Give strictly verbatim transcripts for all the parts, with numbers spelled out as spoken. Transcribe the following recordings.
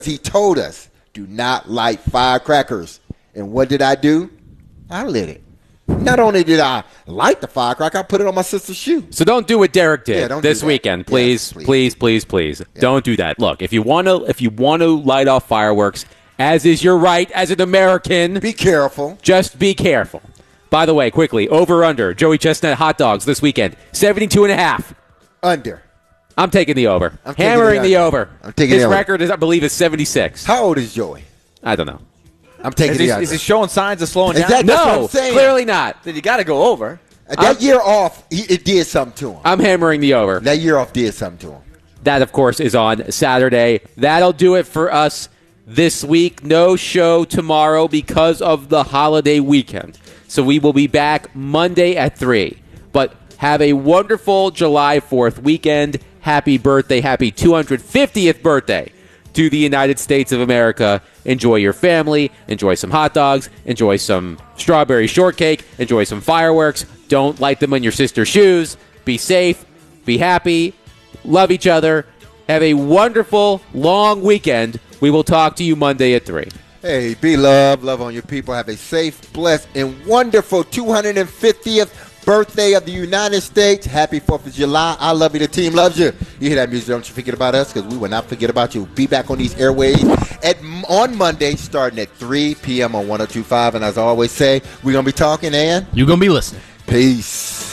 He told us, do not light firecrackers. And what did I do? I lit it. Not only did I light the firecracker, I put it on my sister's shoe. So don't do what Derek did yeah, don't this do weekend, please, yes, please, please, please. please. Yeah. Don't do that. Look, if you want to, if you want to light off fireworks, as is your right as an American, be careful. Just be careful. By the way, quickly, over under Joey Chestnut hot dogs this weekend, seventy-two and a half. Under. I'm taking the over. I'm Hammering the, the over. I'm taking His the over. record is, I believe, is seventy-six. How old is Joey? I don't know. I'm taking is the he, under. Is he showing signs of slowing Is down? that- that's what No, I'm saying. clearly not. Then you got to go over. Uh, that I'm- year off, he, it did something to him. I'm hammering the over. That year off did something to him. That, of course, is on Saturday. That'll do it for us this week. No show tomorrow because of the holiday weekend. So we will be back Monday at three. But have a wonderful July fourth weekend. Happy birthday. Happy two hundred fiftieth birthday to the United States of America. Enjoy your family. Enjoy some hot dogs. Enjoy some strawberry shortcake. Enjoy some fireworks. Don't light them on your sister's shoes. Be safe. Be happy. Love each other. Have a wonderful, long weekend. We will talk to you Monday at three. Hey, be love. Love on your people. Have a safe, blessed, and wonderful two hundred fiftieth birthday of the United States. Happy fourth of July. I love you. The team loves you. You hear that music, don't you forget about us, because we will not forget about you. Be back on these airways at on Monday starting at three p.m. on one oh two point five. And as I always say, we're going to be talking, and you're going to be listening. Peace.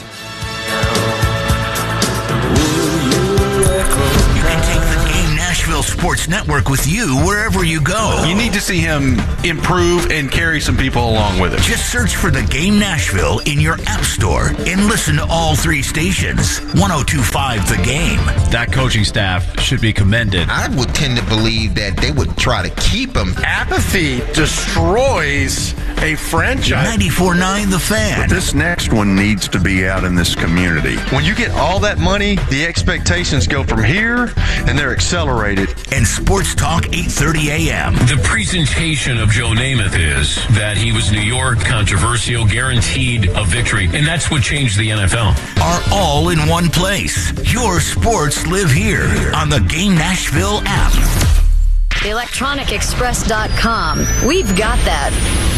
Nashville Sports Network with you wherever you go. You need to see him improve and carry some people along with him. Just search for The Game Nashville in your app store and listen to all three stations. one oh two point five The Game. That coaching staff should be commended. I would tend to believe that they would try to keep him. Apathy destroys a franchise. ninety-four point nine The Fan. But this next one needs to be out in this community. When you get all that money, the expectations go from here, and they're accelerated. And Sports Talk eight thirty a.m. The presentation of Joe Namath is that he was New York, controversial, guaranteed a victory, and that's what changed the N F L. Are all in one place. Your sports live here on the Game Nashville app. electronic express dot com. We've got that.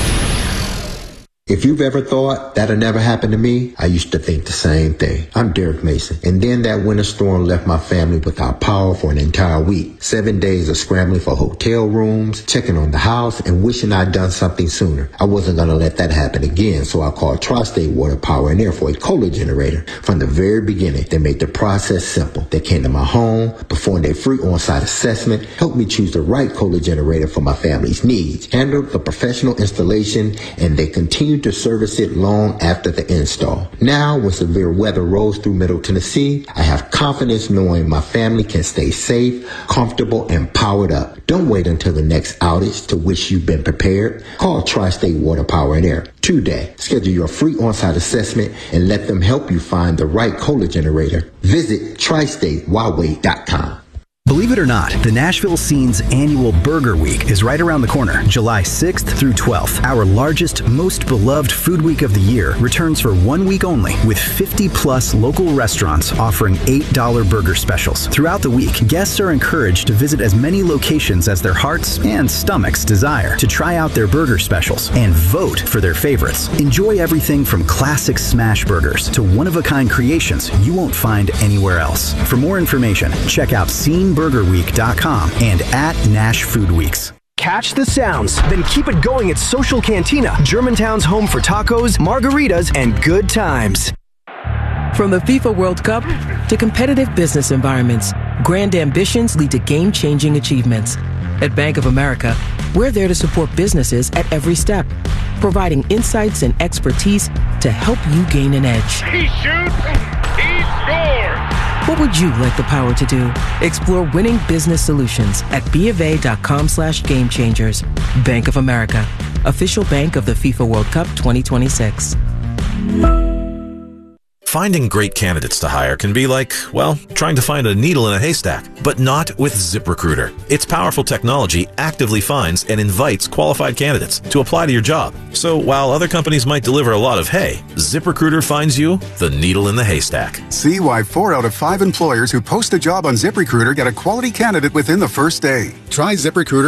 If you've ever thought that'll never happen to me, I used to think the same thing. I'm Derek Mason. And then that winter storm left my family without power for an entire week. Seven days of scrambling for hotel rooms, checking on the house, and wishing I'd done something sooner. I wasn't going to let that happen again, so I called Tri-State Water, Power, and Air for a Kohler generator. From the very beginning, they made the process simple. They came to my home, performed a free on-site assessment, helped me choose the right Kohler generator for my family's needs, handled the professional installation, and they continued to service it long after the install. Now, when severe weather rolls through Middle Tennessee, I have confidence knowing my family can stay safe, comfortable, and powered up. Don't wait until the next outage to wish you've been prepared. Call Tri-State Water, Power, and Air today. Schedule your free on-site assessment and let them help you find the right Kohler generator. Visit tri state huawei dot com. Believe it or not, the Nashville Scene's annual Burger Week is right around the corner, July sixth through twelfth. Our largest, most beloved food week of the year returns for one week only, with fifty plus local restaurants offering eight dollar burger specials. Throughout the week, guests are encouraged to visit as many locations as their hearts and stomachs desire to try out their burger specials and vote for their favorites. Enjoy everything from classic smash burgers to one-of-a-kind creations you won't find anywhere else. For more information, check out scene burger week dot com and at Nash Food Weeks. Catch the sounds, then keep it going at Social Cantina, Germantown's home for tacos, margaritas, and good times. From the FIFA World Cup to competitive business environments, grand ambitions lead to game-changing achievements. At Bank of America, we're there to support businesses at every step, providing insights and expertise to help you gain an edge. He shoots, he scores! What would you like the power to do? Explore winning business solutions at BofA.com slash game changers. Bank of America, official bank of the FIFA World Cup twenty twenty-six. Finding great candidates to hire can be like, well, trying to find a needle in a haystack, but not with ZipRecruiter. Its powerful technology actively finds and invites qualified candidates to apply to your job. So while other companies might deliver a lot of hay, ZipRecruiter finds you the needle in the haystack. See why four out of five employers who post a job on ZipRecruiter get a quality candidate within the first day. Try ZipRecruiter